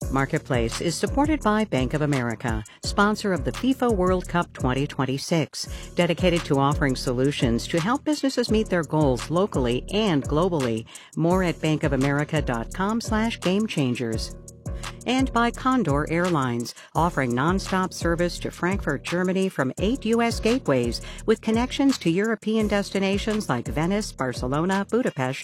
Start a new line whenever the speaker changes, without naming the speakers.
Marketplace is supported by Bank of America, sponsor of the FIFA World Cup 2026, dedicated to offering solutions to help businesses meet their goals locally and globally. More at bankofamerica.com/gamechangers. And by Condor Airlines, offering nonstop service to Frankfurt, Germany from 8 U.S. gateways with connections to European destinations like Venice, Barcelona, Budapest,